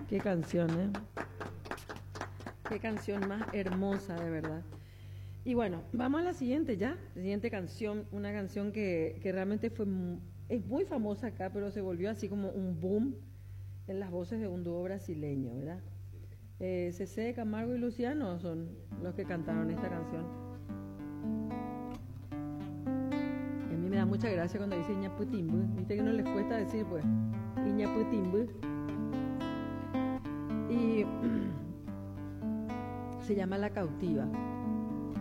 Qué canción, ¿eh? Qué canción más hermosa, de verdad. Y bueno, vamos a la siguiente ya. La siguiente canción, una canción que realmente es muy famosa acá, pero se volvió así como un boom en las voces de un dúo brasileño, ¿verdad? CC Camargo y Luciano son los que cantaron esta canción. Y a mí me da mucha gracia cuando dice Iñaputimbu. Viste que no les cuesta decir, pues, Iñaputimbu. Y se llama La Cautiva.